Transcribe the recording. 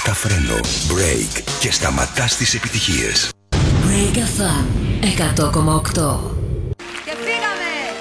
Πατά φρένο, break και σταματάς τις επιτυχίες. Break FM 100,8.